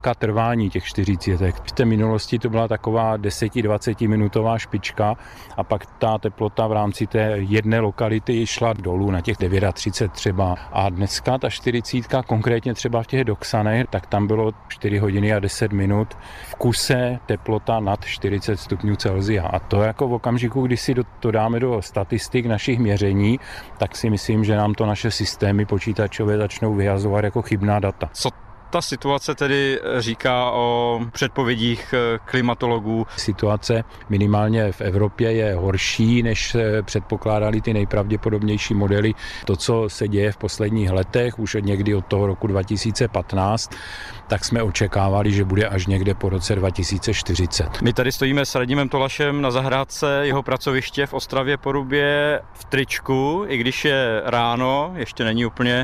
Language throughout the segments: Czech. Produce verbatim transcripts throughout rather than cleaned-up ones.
trvání těch čtyřicítek. V té minulosti to byla taková deset dvacet minutová špička a pak ta teplota v rámci té jedné lokality šla dolů na těch třicet devět třeba. A dneska ta čtyřicítka, konkrétně třeba v těch Doksanech, tak tam bylo čtyři hodiny a deset minut v kuse teplota nad čtyřicet stupňů Celsia. A to jako v okamžiku, kdy si to dáme do statistik našich měření, tak si myslím, že nám to naše systémy počítačové začnou vyhazovat jako chybná data. Co ta situace tedy říká o předpovědích klimatologů? Situace minimálně v Evropě je horší, než předpokládali ty nejpravděpodobnější modely. To, co se děje v posledních letech, už od někdy od toho roku dva tisíce patnáct, tak jsme očekávali, že bude až někde po roce dva tisíce čtyřicet. My tady stojíme s Radimem Tolašem na zahrádce jeho pracoviště v Ostravě Porubě v tričku, i když je ráno, ještě není úplně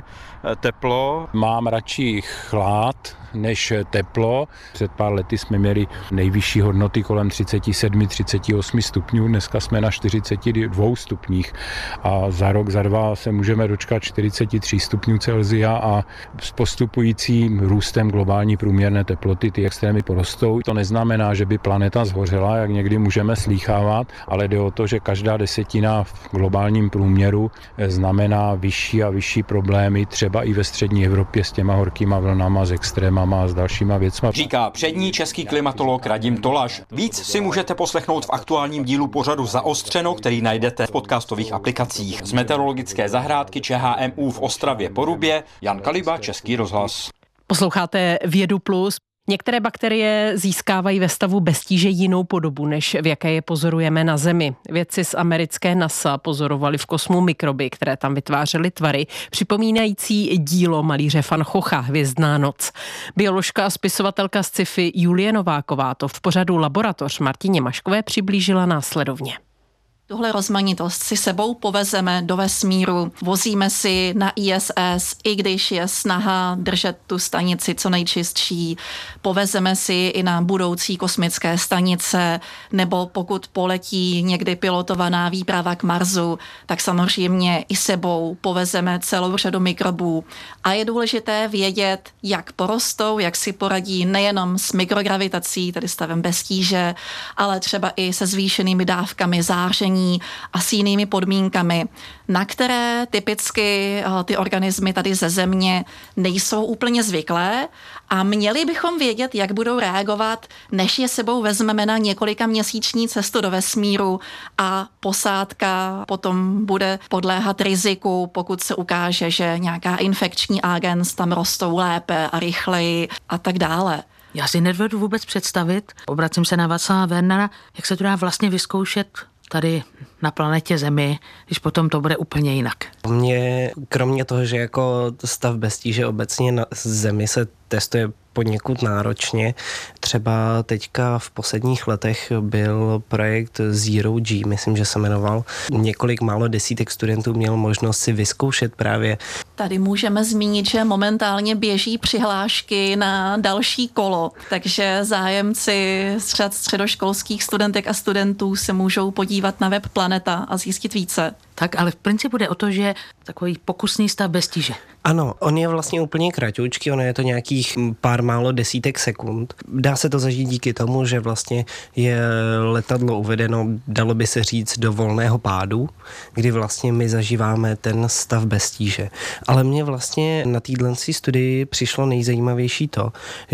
teplo. Mám radši chlad než teplo. Před pár lety jsme měli nejvyšší hodnoty kolem třicet sedm třicet osm stupňů, dneska jsme na čtyřicet dva stupních a za rok, za dva se můžeme dočkat čtyřicet tři stupňů Celsia a s postupujícím růstem globální průměrné teploty ty extrémy porostou. To neznamená, že by planeta zhořela, jak někdy můžeme slýchávat, ale jde o to, že každá desetina v globálním průměru znamená vyšší a vyšší problémy, třeba i ve střední Evropě s těma horkýma vlnama, s extrémama a s dalšíma věcma. Říká přední český klimatolog Radim Tolaš. Víc si můžete poslechnout v aktuálním dílu pořadu Zaostřeno, který najdete v podcastových aplikacích. Z meteorologické zahrádky ČHMÚ v Ostravě Porubě Jan Kaliba, Český rozhlas. Posloucháte Vědu plus. Některé bakterie získávají ve stavu bez tíže jinou podobu, než v jaké je pozorujeme na Zemi. Vědci z americké NASA pozorovali v kosmu mikroby, které tam vytvářely tvary, připomínající dílo malíře Van Gogha Hvězdná noc. Bioložka a spisovatelka z sci-fi Julie Nováková to v pořadu Laboratoř Martině Maškové přiblížila následovně. Tuhle rozmanitost si sebou povezeme do vesmíru, vozíme si na I S S, i když je snaha držet tu stanici co nejčistší, povezeme si i na budoucí kosmické stanice, nebo pokud poletí někdy pilotovaná výprava k Marsu, tak samozřejmě i sebou povezeme celou řadu mikrobů. A je důležité vědět, jak porostou, jak si poradí nejenom s mikrogravitací, tedy stavem bez tíže, ale třeba i se zvýšenými dávkami záření a s jinými podmínkami, na které typicky ty organismy tady ze Země nejsou úplně zvyklé a měli bychom vědět, jak budou reagovat, než je sebou vezmeme na několika měsíční cestu do vesmíru a posádka potom bude podléhat riziku, pokud se ukáže, že nějaká infekční agens tam rostou lépe a rychleji a tak dále. Já si nedovedu vůbec představit, obracím se na Václava Wernera, jak se to dá vlastně vyzkoušet tady na planetě Zemi, když potom to bude úplně jinak. Mně, kromě toho, že jako stav bez tíže obecně na Zemi se testuje poněkud náročně. Třeba teďka v posledních letech byl projekt Zero G, myslím, že se jmenoval. Několik málo desítek studentů měl možnost si vyzkoušet právě. Tady můžeme zmínit, že momentálně běží přihlášky na další kolo, takže zájemci z řad středoškolských studentek a studentů se můžou podívat na web Planeta a zjistit více. Tak, ale v principu jde o to, že takový pokusný stav bez tíže. Ano, on je vlastně úplně kratoučký, ono je to nějakých pár málo desítek sekund. Dá se to zažít díky tomu, že vlastně je letadlo uvedeno, dalo by se říct, do volného pádu, kdy vlastně my zažíváme ten stav bez tíže. Ale mně vlastně na této studii přišlo nejzajímavější to,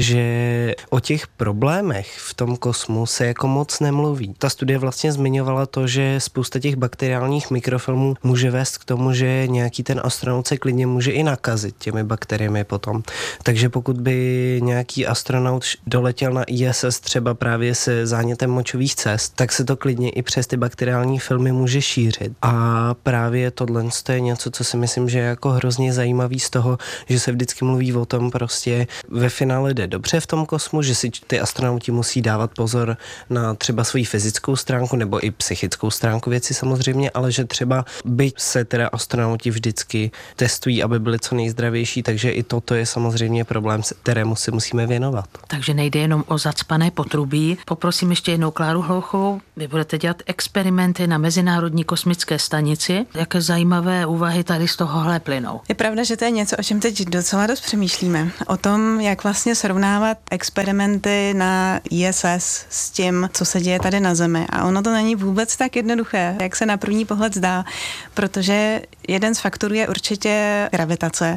že o těch problémech v tom kosmu se jako moc nemluví. Ta studie vlastně zmiňovala to, že spousta těch bakteriálních mikrofilmů může vést k tomu, že nějaký ten astronaut se klidně může i nakazit těmi bakteriemi potom. Takže pokud by nějaký astronaut doletěl na I S S třeba právě se zánětem močových cest, tak se to klidně i přes ty bakteriální filmy může šířit. A právě tohle je něco, co si myslím, že je jako hrozně zajímavý z toho, že se vždycky mluví o tom prostě ve finále jde dobře v tom kosmu, že si ty astronauti musí dávat pozor na třeba svoji fyzickou stránku nebo i psychickou stránku věci samozřejmě, ale že třeba byť se teda astronauti vždycky testují, aby byli co co nejzdravější, takže i toto je samozřejmě problém, kterému si musíme věnovat. Takže nejde jenom o zacpané potrubí. Poprosím ještě jednou Kláru Hlouchovou. Vy budete dělat experimenty na Mezinárodní kosmické stanici. Jaké zajímavé úvahy tady z tohohle plynou? Je pravda, že to je něco, o čem teď docela dost přemýšlíme. O tom, jak vlastně srovnávat experimenty na I S S s tím, co se děje tady na Zemi. A ono to není vůbec tak jednoduché, jak se na první pohled zdá, protože jeden z faktorů je určitě gravitace,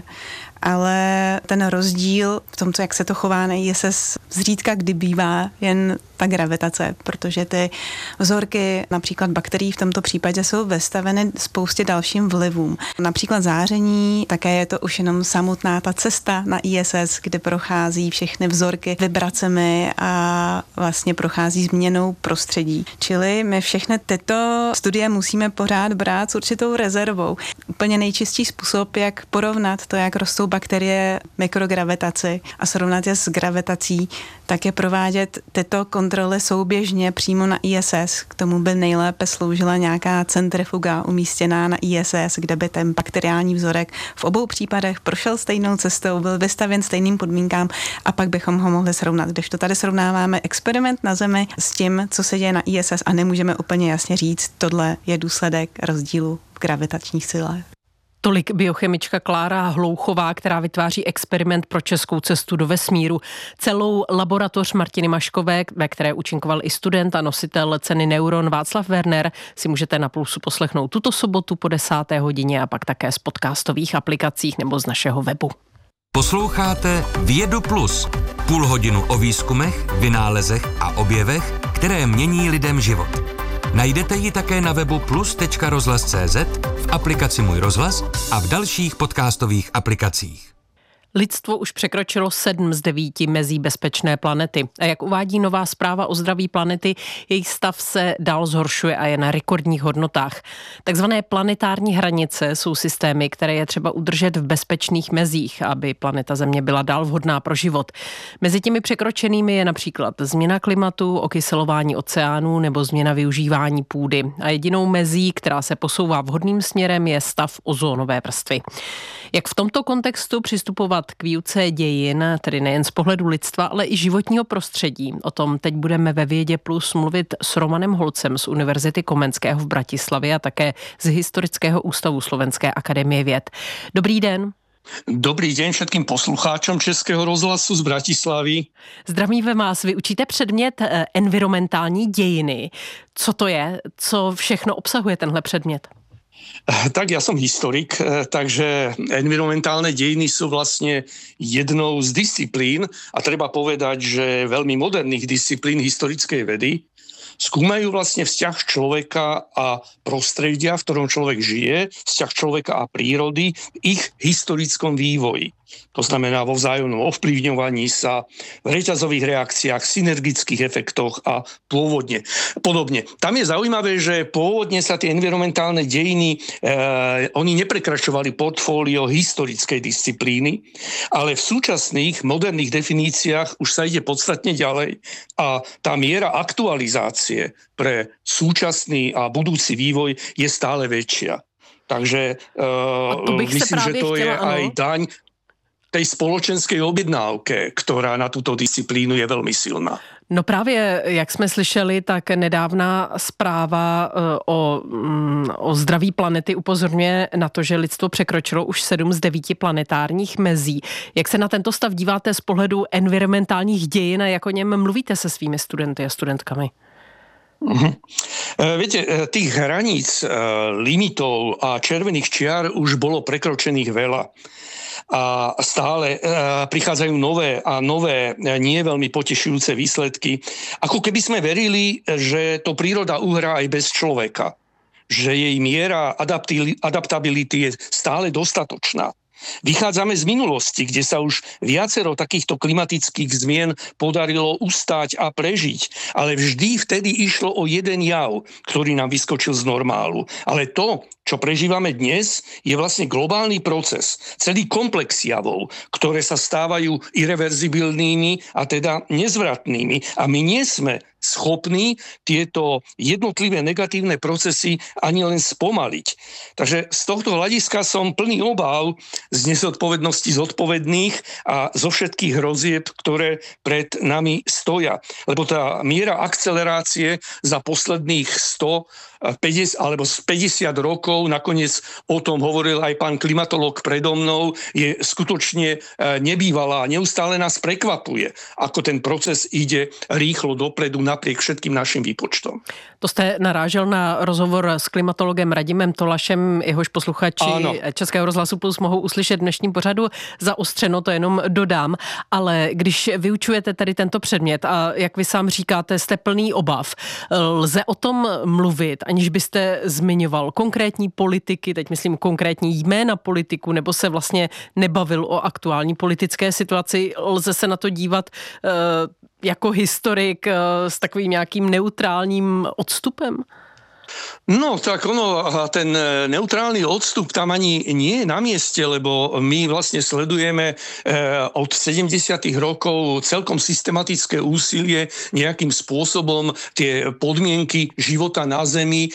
ale ten rozdíl v tom, jak se to chová na I S S, zřídka kdy bývá jen ta gravitace, protože ty vzorky, například bakterií v tomto případě, jsou vystaveny spoustě dalším vlivům. Například záření, také je to už jenom samotná ta cesta na I S S, kde prochází všechny vzorky vibracemi a vlastně prochází změnou prostředí. Čili my všechny tyto studie musíme pořád brát s určitou rezervou. Úplně nejčistší způsob, jak porovnat to, jak rostou bakterie mikrogravitaci a srovnat je s gravitací, tak je provádět tyto kontroly souběžně přímo na I S S. K tomu by nejlépe sloužila nějaká centrifuga umístěná na I S S, kde by ten bakteriální vzorek v obou případech prošel stejnou cestou, byl vystavěn stejným podmínkám a pak bychom ho mohli srovnat. Když to tady srovnáváme experiment na Zemi s tím, co se děje na I S S a nemůžeme úplně jasně říct, tohle je důsledek rozdílu v gravitačních silách. Tolik biochemička Klára Hlouchová, která vytváří experiment pro českou cestu do vesmíru. Celou laboratoř Martiny Maškové, ve které účinkoval i student a nositel ceny Neuron Václav Werner, si můžete na Plusu poslechnout tuto sobotu po desáté hodině a pak také z podcastových aplikacích nebo z našeho webu. Posloucháte Vědu Plus. Půl hodinu o výzkumech, vynálezech a objevech, které mění lidem život. Najdete ji také na webu plus tečka rozhlas tečka cé zet, v aplikaci Můj rozhlas a v dalších podcastových aplikacích. Lidstvo už překročilo sedm z devíti mezí bezpečné planety. A jak uvádí nová zpráva o zdraví planety, jejich stav se dál zhoršuje a je na rekordních hodnotách. Takzvané planetární hranice jsou systémy, které je třeba udržet v bezpečných mezích, aby planeta Země byla dál vhodná pro život. Mezi těmi překročenými je například změna klimatu, okyselování oceánů nebo změna využívání půdy. A jedinou mezí, která se posouvá vhodným směrem, je stav ozónové vrstvy. Jak v tomto kontextu přistupovat k výuce dějin, tedy nejen z pohledu lidstva, ale i životního prostředí? O tom teď budeme ve Vědě Plus mluvit s Romanem Holcem z Univerzity Komenského v Bratislavě a také z Historického ústavu Slovenské akademie věd. Dobrý den. Dobrý den všetkým poslucháčom Českého rozhlasu z Bratislavy. Zdravíme vás. Vy učíte předmět environmentální dějiny. Co to je? Co všechno obsahuje tenhle předmět? Tak ja som historik, takže environmentálne dejiny sú vlastne jednou z disciplín a treba povedať, že veľmi moderných disciplín historickej vedy. Skúmajú vlastne vzťah človeka a prostredia, v ktorom človek žije, vzťah človeka a prírody v ich historickom vývoji. To znamená vo vzájomnom ovplyvňovaní sa, v reťazových reakciách, synergických efektoch a pôvodne. Podobne. Tam je zaujímavé, že pôvodne sa tie environmentálne dejiny, eh, oni neprekračovali portfólio historickej disciplíny, ale v súčasných moderných definíciách už sa ide podstatne ďalej a tá miera aktualizácie pre súčasný a budúci vývoj je stále väčšia. Takže uh, myslím, že to je ano. aj daň tej spoločenskej objednávke, ktorá na túto disciplínu je veľmi silná. No právě, jak jsme slyšeli, tak nedávná zpráva o, o zdraví planety upozorňuje na to, že lidstvo překročilo už sedm z devíti planetárních mezí. Jak se na tento stav díváte z pohledu environmentálních dějin a jak o něm mluvíte se svými studenty a studentkami? Uh-huh. Viete, tých hraníc, limitov a červených čiar už bolo prekročených veľa. A stále prichádzajú nové a nové, nie veľmi potešujúce výsledky. Ako keby sme verili, že to príroda uhrá aj bez človeka. Že jej miera adaptability je stále dostatočná. Vychádzame z minulosti, kde sa už viacero takýchto klimatických zmien podarilo ustáť a prežiť. Ale vždy vtedy išlo o jeden jav, ktorý nám vyskočil z normálu. Ale to, čo prežívame dnes, je vlastne globálny proces. Celý komplex javov, ktoré sa stávajú irreverzibilnými a teda nezvratnými. A my nie sme schopní tieto jednotlivé negatívne procesy ani len spomaliť. Takže z tohto hľadiska som plný obáv z nezodpovednosti zodpovedných a zo všetkých hrozieb, ktoré pred nami stoja. Lebo tá miera akcelerácie za posledných sto päťdesiat alebo z päťdesiat rokov, nakoniec o tom hovoril aj pán klimatológ predo mnou, je skutočne nebývalá. Neustále nás prekvapuje, ako ten proces ide rýchlo dopredu napriek všetkým našim výpočtom. To jste narážel na rozhovor s klimatologem Radimem Tolašem, jehož posluchači ano. Českého rozhlasu Plus mohou uslyšet v dnešním pořadu zaostřeno, to jenom dodám, ale když vyučujete tady tento předmět a jak vy sám říkáte, jste plný obav, lze o tom mluvit, aniž byste zmiňoval konkrétní politiky, teď myslím konkrétní jména politiku, nebo se vlastně nebavil o aktuální politické situaci, lze se na to dívat uh, jako historik uh, s takovým nějakým neutrálním odstupem? No, tak ono, ten neutrálny odstup tam ani nie je na mieste, lebo my vlastne sledujeme od sedemdesiatych rokov celkom systematické úsilie nejakým spôsobom tie podmienky života na Zemi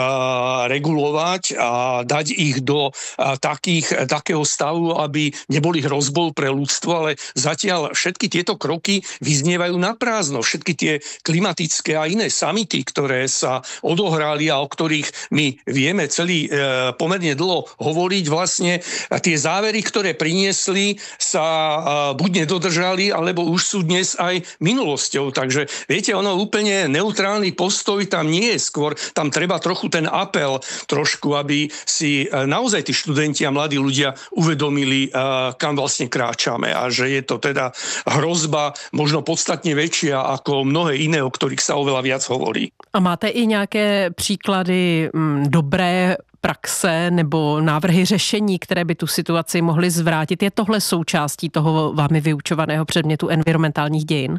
regulovať a dať ich do takých, takého stavu, aby neboli hrozbou pre ľudstvo, ale zatiaľ všetky tieto kroky vyznievajú na prázdno. Všetky tie klimatické a iné samity, ktoré sa odohrali a o ktorých my vieme celý e, pomerne dlho hovoriť, vlastne tie závery, ktoré priniesli, sa e, buď nedodržali, alebo už sú dnes aj minulosťou. Takže viete, ono úplne neutrálny postoj tam nie je, skôr tam treba trochu ten apel trošku, aby si e, naozaj tí študenti a mladí ľudia uvedomili, e, kam vlastne kráčame a že je to teda hrozba možno podstatne väčšia ako mnohé iné, o ktorých sa oveľa viac hovorí. A máte i nějaké příklady dobré praxe nebo návrhy řešení, které by tu situaci mohly zvrátit? Je tohle součástí toho vámi vyučovaného předmětu environmentálních dějin?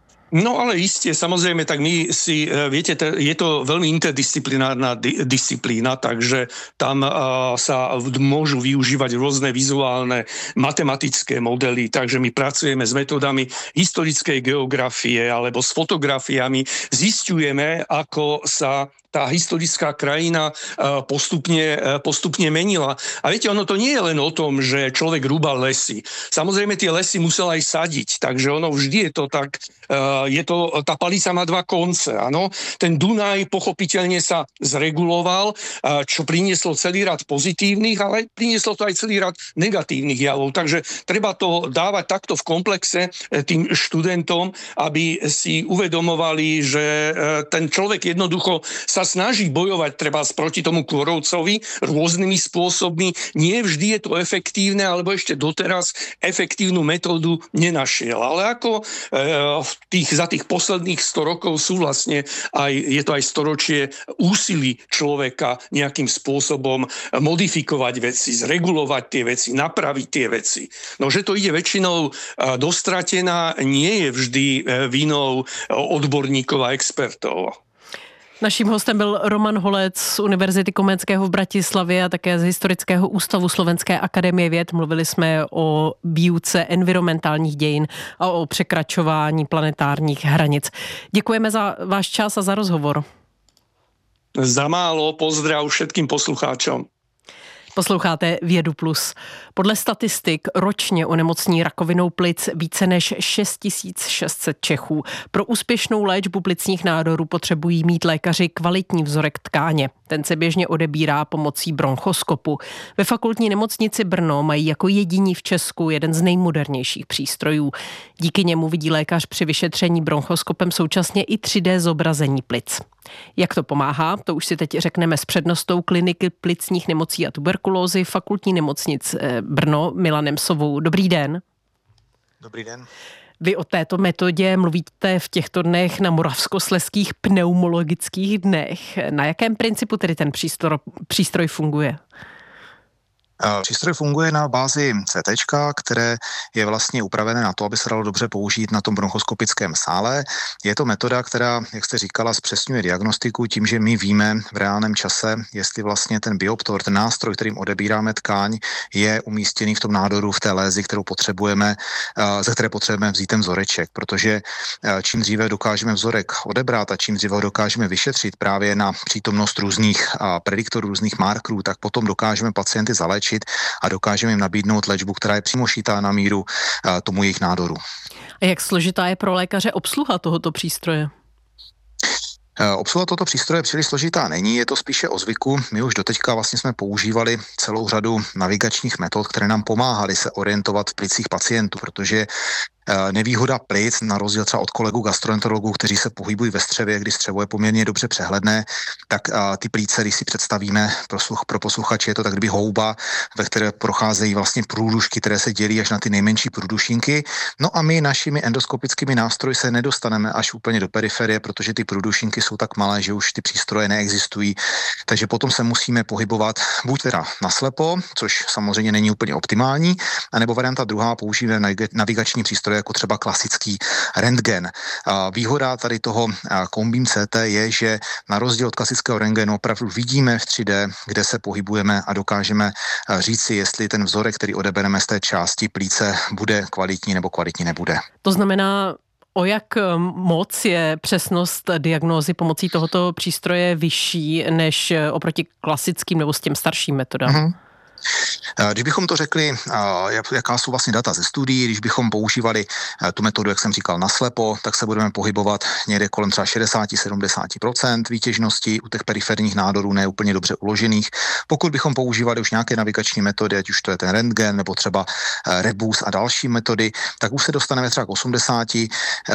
No ale isté, samozrejme, tak my si, viete, je to veľmi interdisciplinárna di- disciplína, takže tam uh, sa môžu využívať rôzne vizuálne matematické modely, takže my pracujeme s metodami historickej geografie alebo s fotografiami, zisťujeme, ako sa tá historická krajina postupne, postupne menila. A viete, ono to nie je len o tom, že človek rúbal lesy. Samozrejme, tie lesy musel aj sadiť, takže ono vždy je to tak, je to, tá palica má dva konce, áno. Ten Dunaj pochopiteľne sa zreguloval, čo prinieslo celý rad pozitívnych, ale prinieslo to aj celý rad negatívnych javov. Takže treba to dávať takto v komplexe tým študentom, aby si uvedomovali, že ten človek jednoducho sa snaží bojovať treba proti tomu Klorovcovi rôznymi spôsobmi. Nie vždy je to efektívne, alebo ešte doteraz efektívnu metódu nenašiel. Ale ako e, tých, za tých posledných sto rokov sú vlastne aj, je to aj storočie úsilí človeka nejakým spôsobom modifikovať veci, zregulovať tie veci, napraviť tie veci. No, že to ide väčšinou dostratená, nie je vždy vinou odborníkov a expertov. Naším hostem byl Roman Holec z Univerzity Komenského v Bratislavě a také z Historického ústavu Slovenské akademie věd. Mluvili jsme o výuce environmentálních dějin a o překračování planetárních hranic. Děkujeme za váš čas a za rozhovor. Za málo, pozdrav všetkým poslucháčom. Posloucháte Vědu plus. Podle statistik ročně onemocní rakovinou plic více než šest tisíc šest set Čechů. Pro úspěšnou léčbu plicních nádorů potřebují mít lékaři kvalitní vzorek tkáně. Ten se běžně odebírá pomocí bronchoskopu. Ve fakultní nemocnici Brno mají jako jediní v Česku jeden z nejmodernějších přístrojů. Díky němu vidí lékař při vyšetření bronchoskopem současně i tři dé zobrazení plic. Jak to pomáhá, to už si teď řekneme s přednostou kliniky plicních nemocí a tuberkulózy fakultní nemocnic Brno Milanem Sovou. Dobrý den. Dobrý den. Vy o této metodě mluvíte v těchto dnech na Moravskoslezských pneumologických dnech. Na jakém principu tedy ten přístroj, přístroj funguje? Přístroj funguje na bázi C T, které je vlastně upravené na to, aby se dalo dobře použít na tom bronchoskopickém sále. Je to metoda, která, jak jste říkala, zpřesňuje diagnostiku tím, že my víme v reálném čase, jestli vlastně ten bioptor, ten nástroj, kterým odebíráme tkáň, je umístěný v tom nádoru, v té lézi, kterou potřebujeme, ze které potřebujeme vzít ten vzoreček, protože čím dříve dokážeme vzorek odebrat a čím dříve ho dokážeme vyšetřit právě na přítomnost různých prediktorů, různých markerů, tak potom dokážeme pacienty zaléčit a dokážeme jim nabídnout léčbu, která je přímo šitá na míru tomu jejich nádoru. A jak složitá je pro lékaře obsluha tohoto přístroje? Obsluha tohoto přístroje příliš složitá není, je to spíše o zvyku. My už doteďka vlastně jsme používali celou řadu navigačních metod, které nám pomáhaly se orientovat v plicích pacientů, protože nevýhoda plic, na rozdíl třeba od kolegů gastroenterologů, kteří se pohybují ve střevě, kdy střevo je poměrně dobře přehledné, tak ty plíce, když si představíme pro, sluch, pro posluchače, je to tak kdyby houba, ve které procházejí vlastně průdušky, které se dělí až na ty nejmenší průdušinky. No a my našimi endoskopickými nástroji se nedostaneme až úplně do periferie, protože ty průdušinky jsou tak malé, že už ty přístroje neexistují. Takže potom se musíme pohybovat buď teda naslepo, což samozřejmě není úplně optimální, anebo varianta druhá, používáme navigační přístroje jako třeba klasický rentgen. Výhoda tady toho Combbeam C T je, že na rozdíl od klasického rentgenu opravdu vidíme v tři dé, kde se pohybujeme a dokážeme říci, jestli ten vzorek, který odebereme z té části plíce, bude kvalitní nebo kvalitní nebude. To znamená, o jak moc je přesnost diagnózy pomocí tohoto přístroje vyšší než oproti klasickým nebo s těm starším metodám? Mm-hmm. Když bychom to řekli, jaká jsou vlastně data ze studií, když bychom používali tu metodu, jak jsem říkal, naslepo, tak se budeme pohybovat někde kolem třeba šedesát až sedmdesát procent výtěžnosti u těch periferních nádorů ne úplně dobře uložených. Pokud bychom používali už nějaké navigační metody, ať už to je ten rentgen nebo třeba Rebus a další metody, tak už se dostaneme třeba k osmdesáti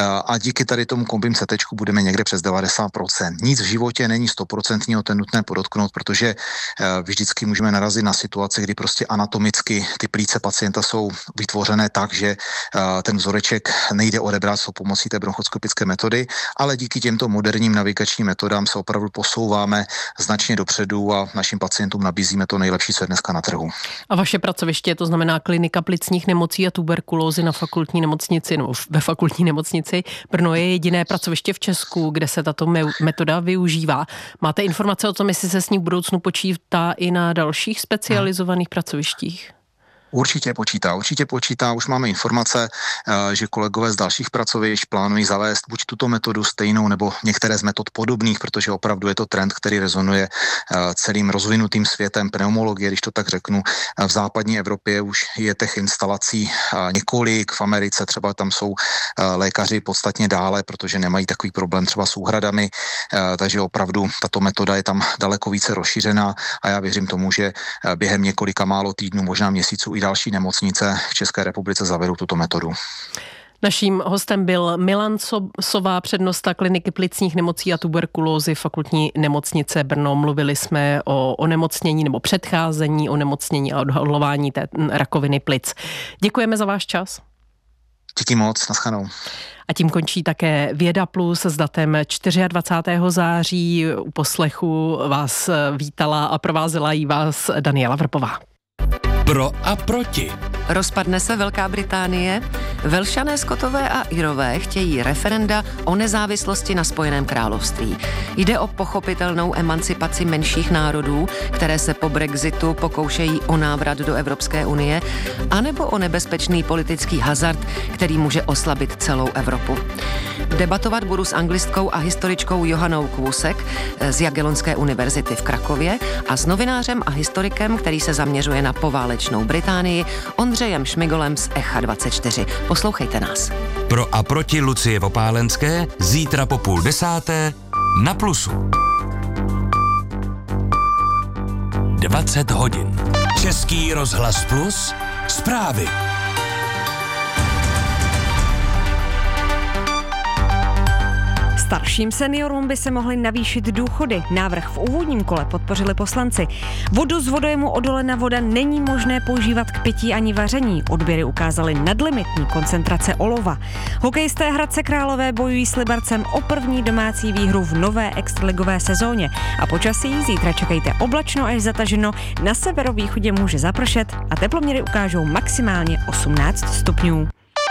a díky tady tomu Combbeam C T budeme někde přes devadesát procent. Nic v životě není sto procent, to je nutné podotknout, protože vždycky můžeme narazit na situaci, kdy prostě anatomicky ty plíce pacienta jsou vytvořené tak, že ten vzoreček nejde odebrat s pomocí té bronchoskopické metody, ale díky těmto moderním navigačním metodám se opravdu posouváme značně dopředu a našim pacientům nabízíme to nejlepší, co je dneska na trhu. A vaše pracoviště, to znamená klinika plicních nemocí a tuberkulózy na fakultní nemocnici, no ve fakultní nemocnici Brno, je jediné pracoviště v Česku, kde se tato metoda využívá. Máte informace o tom, jestli se s ní v budoucnu počítá i na dalších specializovaných pracovištích? Určitě počítá, určitě počítá. Už máme informace, že kolegové z dalších pracovišť plánují zavést buď tuto metodu stejnou, nebo některé z metod podobných, protože opravdu je to trend, který rezonuje celým rozvinutým světem pneumologie, když to tak řeknu. V západní Evropě už je těch instalací několik, v Americe třeba tam jsou lékaři podstatně dále, protože nemají takový problém třeba s úhradami, takže opravdu tato metoda je tam daleko více rozšířená a já věřím tomu, že během několika málo týdnů, možná měsíců i další nemocnice v České republice zavedou tuto metodu. Naším hostem byl Milan Sova, přednosta kliniky plicních nemocí a tuberkulózy fakultní nemocnice Brno. Mluvili jsme o onemocnění nebo předcházení onemocnění a odhalování té rakoviny plic. Děkujeme za váš čas. Díky moc, naschledanou. A tím končí také Věda Plus s datem dvacátého čtvrtého září. U poslechu vás vítala a provázela jí vás Daniela Vrpová. Pro a proti. Rozpadne se Velká Británie? Velšané, Skotové a Irové chtějí referenda o nezávislosti na Spojeném království. Jde o pochopitelnou emancipaci menších národů, které se po Brexitu pokoušejí o návrat do Evropské unie, anebo o nebezpečný politický hazard, který může oslabit celou Evropu. Debatovat budu s anglistkou a historičkou Johanou Kvůsek z Jagellonské univerzity v Krakově a s novinářem a historikem, který se zaměřuje na poválečnou Británii, Ondřejem Šmigolem z Echa dvacet čtyři. Poslouchejte nás. Pro a proti Lucie Vopálenské zítra po půl desáté na Plusu. dvacet hodin. Český rozhlas Plus. Zprávy. Starším seniorům by se mohly navýšit důchody. Návrh v úvodním kole podpořili poslanci. Vodu z vodojemu Odolena voda není možné používat k pití ani vaření. Odběry ukázaly nadlimitní koncentrace olova. Hokejisté Hradce Králové bojují s Libercem o první domácí výhru v nové extraligové sezóně. A počasí zítra čekejte oblačno až zataženo, na severovýchodě může zapršet a teploměry ukážou maximálně osmnáct stupňů.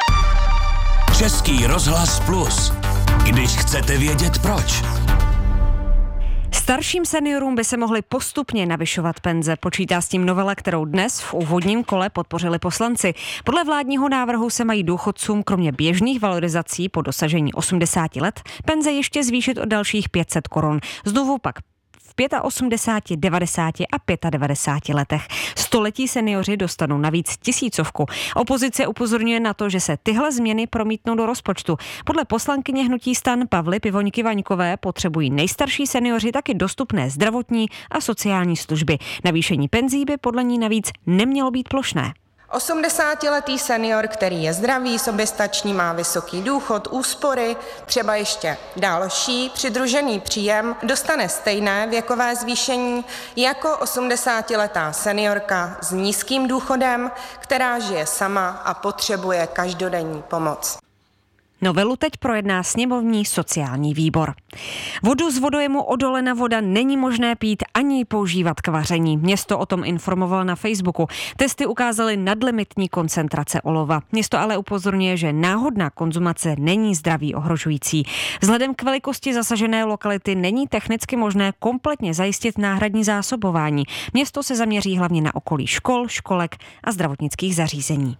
Český rozhlas Plus. Když chcete vědět proč. Starším seniorům by se mohly postupně navyšovat penze. Počítá s tím novela, kterou dnes v úvodním kole podpořili poslanci. Podle vládního návrhu se mají důchodcům kromě běžných valorizací po dosažení osmdesáti let penze ještě zvýšit o dalších pět set korun. Znovu pak v osmdesáti pěti, devadesáti a devadesáti pěti letech. Století seniori dostanou navíc tisícovku. Opozice upozorňuje na to, že se tyhle změny promítnou do rozpočtu. Podle poslankyně hnutí STAN Pavly Pivoňky Vaňkové potřebují nejstarší seniori taky dostupné zdravotní a sociální služby. Navýšení penzí by podle ní navíc nemělo být plošné. osmdesátiletý senior, který je zdravý, soběstačný, má vysoký důchod, úspory, třeba ještě další přidružený příjem, dostane stejné věkové zvýšení jako osmdesátiletá seniorka s nízkým důchodem, která žije sama a potřebuje každodenní pomoc. Novelu teď projedná sněmovní sociální výbor. Vodu z vodojemu Odolena voda není možné pít ani používat k vaření. Město o tom informovalo na Facebooku. Testy ukázaly nadlimitní koncentrace olova. Město ale upozorňuje, že náhodná konzumace není zdraví ohrožující. Vzhledem k velikosti zasažené lokality není technicky možné kompletně zajistit náhradní zásobování. Město se zaměří hlavně na okolí škol, školek a zdravotnických zařízení.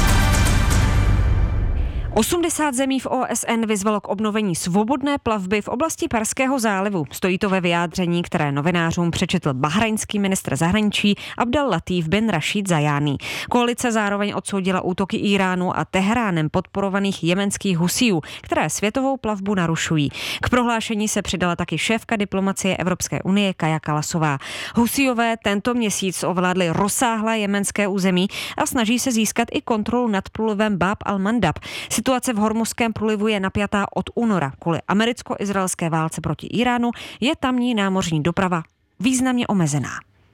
osmdesát zemí v O S N vyzvalo k obnovení svobodné plavby v oblasti Perského zálivu. Stojí to ve vyjádření, které novinářům přečetl bahrajnský ministr zahraničí Abdel Latif bin Rashid Zayani. Koalice zároveň odsoudila útoky Íránu a Teheránem podporovaných jemenských husijů, které světovou plavbu narušují. K prohlášení se přidala taky šéfka diplomacie Evropské unie Kaja Kalasová. Husijové tento měsíc ovládli rozsáhlé jemenské území a snaží se získat i kontrolu nad průlivem Bab al-Mandab. Situace v Hormuzském průlivu je napjatá od února. Kvůli americko-izraelské válce proti Íránu je tamní námořní doprava významně omezená.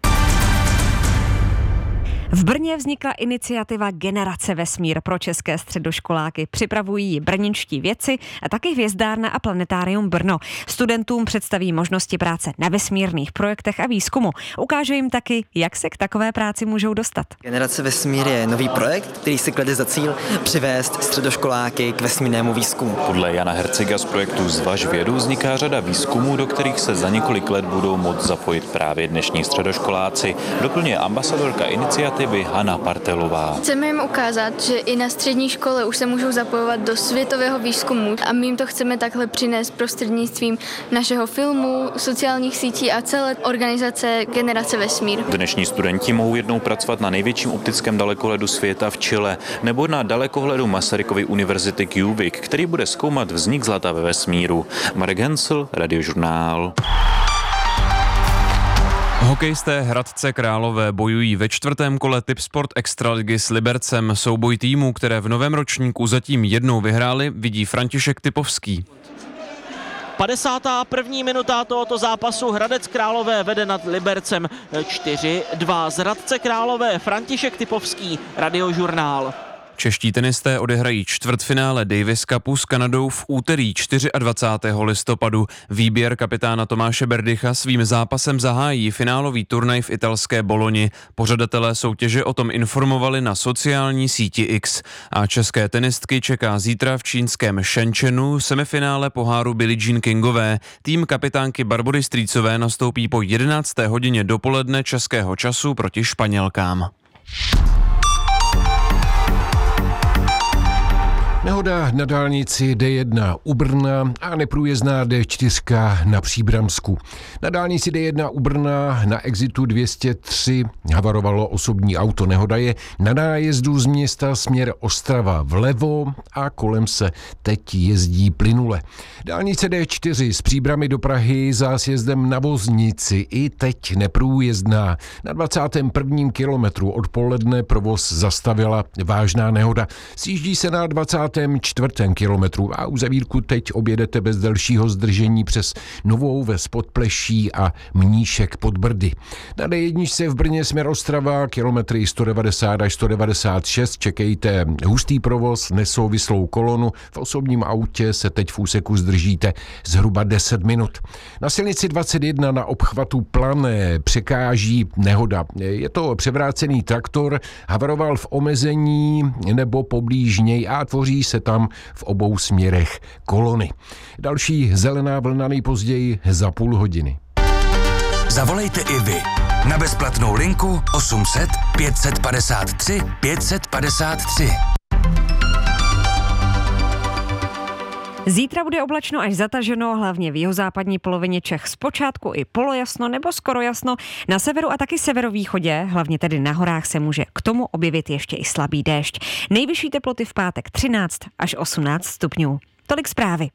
V Brně vznikla iniciativa Generace vesmír pro české středoškoláky. Připravují ji brněnští vědci a taky Hvězdárna a Planetárium Brno. Studentům představí možnosti práce na vesmírných projektech a výzkumu. Ukáže jim taky, jak se k takové práci můžou dostat. Generace vesmír je nový projekt, který si klade za cíl přivést středoškoláky k vesmírnému výzkumu. Podle Jana Herciga z projektu Zvaž vědu vzniká řada výzkumů, do kterých se za několik let budou moct zapojit právě dnešní středoškoláci. Doplňuje ambasadorka iniciativy Hana Partelová. Chceme jim ukázat, že i na střední škole už se můžou zapojovat do světového výzkumu a my jim to chceme takhle přinést prostřednictvím našeho filmu, sociálních sítí a celé organizace Generace vesmír. Dnešní studenti mohou jednou pracovat na největším optickém dalekohledu světa v Chile nebo na dalekohledu Masarykovy univerzity Q V I C, který bude zkoumat vznik zlata ve vesmíru. Marek Hensel, Radiožurnál. Hokejisté Hradce Králové bojují ve čtvrtém kole Tipsport Extraligy s Libercem. Souboj týmů, které v novém ročníku zatím jednou vyhráli, vidí František Typovský. padesátá první minuta tohoto zápasu. Hradec Králové vede nad Libercem čtyři dva. Z Hradce Králové František Typovský, Radiožurnál. Čeští tenisté odehrají čtvrtfinále Davis Cupu s Kanadou v úterý dvacátého čtvrtého listopadu. Výběr kapitána Tomáše Berdycha svým zápasem zahájí finálový turnaj v italské Boloni. Pořadatelé soutěže o tom informovali na sociální síti X. A české tenistky čeká zítra v čínském Shenzhenu semifinále poháru Billie Jean Kingové. Tým kapitánky Barbory Strýcové nastoupí po jedenácté hodině dopoledne českého času proti Španělkám. Nehoda na dálnici D jedna u Brna a neprůjezdná D čtyři na Příbramsku. Na dálnici D jedna u Brna na exitu dvě stě tři havarovalo osobní auto. Nehoda je na nájezdu z města směr Ostrava vlevo a kolem se teď jezdí plynule. Dálnice D čtyři z Příbramy do Prahy za sjezdem na Voznici i teď neprůjezdná. Na dvacátém prvním kilometru odpoledne provoz zastavila vážná nehoda. Sjíždí se na dvacátém třicátém čtvrtém kilometru a uzavírku teď objedete bez dalšího zdržení přes Novou Ves pod Pleší a Mníšek pod Brdy. Na D jedna v Brně směr Ostrava, kilometry sto devadesát až sto devadesát šest, čekejte hustý provoz, nesouvislou kolonu, v osobním autě se teď v úseku zdržíte zhruba deset minut. Na silnici dvacet jedna na obchvatu Plané překáží nehoda. Je to převrácený traktor, havaroval v omezení nebo poblíž něj a tvoří se tam v obou směrech kolony. Další zelená vlna nejpozději za půl hodiny. Zavolejte i vy na bezplatnou linku osm set pět padesát tři pět padesát tři. Zítra bude oblačno až zataženo, hlavně v jihozápadní polovině Čech zpočátku i polojasno nebo skoro jasno. Na severu a taky severovýchodě, hlavně tedy na horách, se může k tomu objevit ještě i slabý déšť. Nejvyšší teploty v pátek třináct až osmnáct stupňů. Tolik zprávy.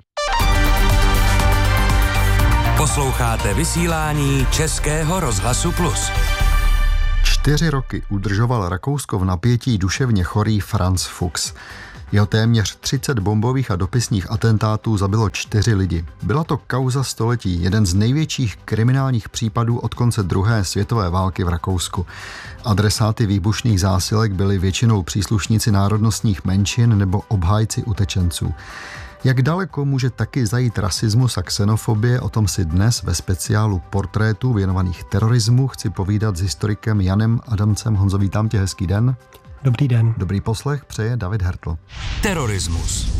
Posloucháte vysílání Českého rozhlasu Plus. Čtyři roky udržoval Rakousko v napětí duševně chorý Franz Fuchs. Jeho téměř třicet bombových a dopisních atentátů zabilo čtyři lidi. Byla to kauza století, jeden z největších kriminálních případů od konce druhé světové války v Rakousku. Adresáty výbušných zásilek byli většinou příslušníci národnostních menšin nebo obhájci utečenců. Jak daleko může taky zajít rasismus a xenofobie, o tom si dnes ve speciálu portrétů věnovaných terorismu chci povídat s historikem Janem Adamcem. Honzo, vítám tě, hezký den. Dobrý den. Dobrý poslech přeje David Hertl. Terorismus.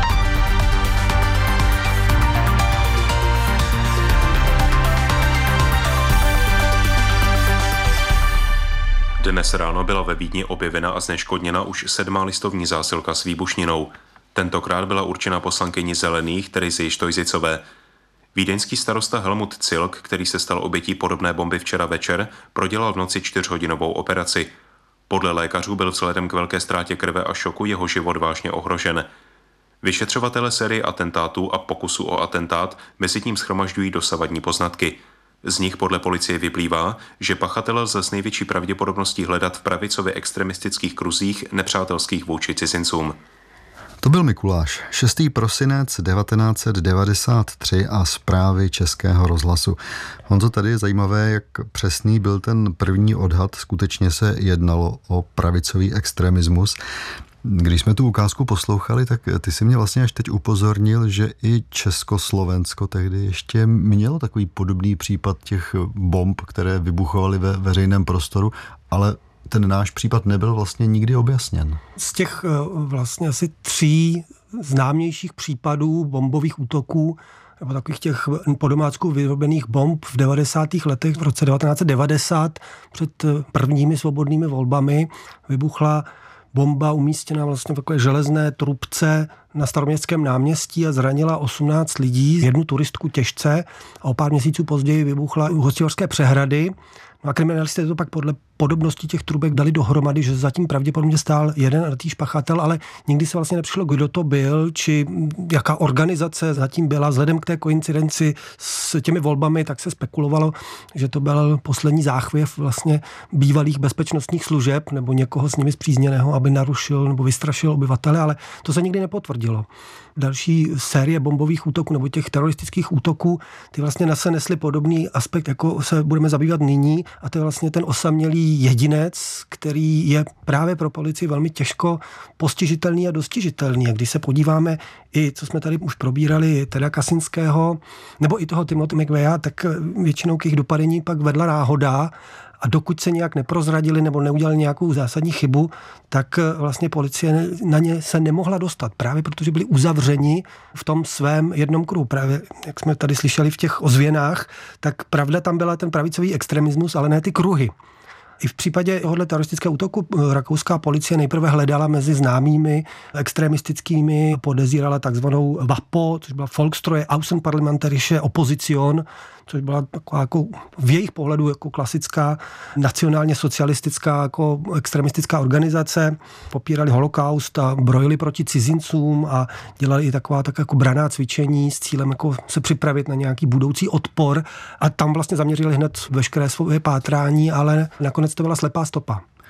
Dnes ráno byla ve Vídni objevena a zneškodněna už sedmá listovní zásilka s výbušninou. Tentokrát byla určena poslankyni Zelených Terezy Štojzicové. Vídeňský starosta Helmut Cilk, který se stal obětí podobné bomby včera večer, prodělal v noci čtyřhodinovou operaci. Podle lékařů byl vzhledem k velké ztrátě krve a šoku jeho život vážně ohrožen. Vyšetřovatele série atentátů a pokusu o atentát mezi tím shromažďují dosavadní poznatky. Z nich podle policie vyplývá, že pachatele lze s největší pravděpodobností hledat v pravicově extremistických kruzích nepřátelských vůči cizincům. To byl Mikuláš, šestý prosinec devatenáct set devadesát tři a zprávy Českého rozhlasu. Honzo, tady je zajímavé, jak přesný byl ten první odhad. Skutečně se jednalo o pravicový extremismus. Když jsme tu ukázku poslouchali, tak ty si mě vlastně až teď upozornil, že i Československo tehdy ještě mělo takový podobný případ těch bomb, které vybuchovaly ve veřejném prostoru, ale ten náš případ nebyl vlastně nikdy objasněn. Z těch vlastně asi tří známějších případů bombových útoků nebo takových těch po domácku vyrobených bomb v devadesátých letech, v roce devatenáct set devadesát před prvními svobodnými volbami vybuchla bomba umístěná vlastně v takové železné trubce na Staroměstském náměstí a zranila osmnáct lidí, jednu turistku těžce a o pár měsíců později vybuchla u Hostivařské přehrady. No a kriminalisté to pak podle podobnosti těch trubek dali dohromady, že zatím pravděpodobně stál jeden a týž pachatel, ale nikdy se vlastně nepřišlo, kdo to byl, či jaká organizace zatím byla. Vzhledem k té koincidenci s těmi volbami, tak se spekulovalo, že to byl poslední záchvěv vlastně bývalých bezpečnostních služeb nebo někoho s nimi spřízněného, aby narušil nebo vystrašil obyvatele, ale to se nikdy nepotvrdilo. Další série bombových útoků nebo těch teroristických útoků, ty vlastně se nesly podobný aspekt, jako se budeme zabývat nyní, a to je vlastně ten osamělý jedinec, který je právě pro policii velmi těžko postižitelný a dostižitelný. A když se podíváme i, co jsme tady už probírali, Teda Kasinského, nebo i toho Timothy McVeigha, tak většinou k jejich dopadení pak vedla náhoda. A dokud se nějak neprozradili nebo neudělali nějakou zásadní chybu, tak vlastně policie na ně se nemohla dostat. Právě protože byli uzavřeni v tom svém jednom kruhu. Právě, jak jsme tady slyšeli v těch ozvěnách, tak pravda tam byla ten pravicový extremismus, ale ne ty kruhy. I v případě tohoto teroristického útoku rakouská policie nejprve hledala mezi známými extremistickými, podezírala takzvanou V A P O, což byla Volkstreue Außenparlamentarische Opposition, což byla taková jako v jejich pohledu jako klasická nacionálně socialistická jako extremistická organizace. Popírali holokaust a brojili proti cizincům a dělali i taková tak jako branná cvičení s cílem jako se připravit na nějaký budoucí odpor a tam vlastně zaměřili hned veškeré svoje pátrání, ale nakonec to byla slepá stopa.